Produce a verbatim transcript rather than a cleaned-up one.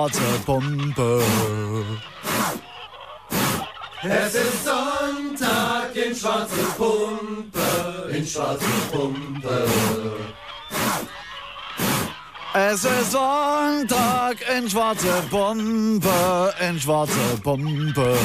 schwarze Pumpe. Es ist Sonntag in schwarze Pumpe, in schwarze Pumpe. Es ist Sonntag in schwarze Pumpe, in schwarze Pumpe.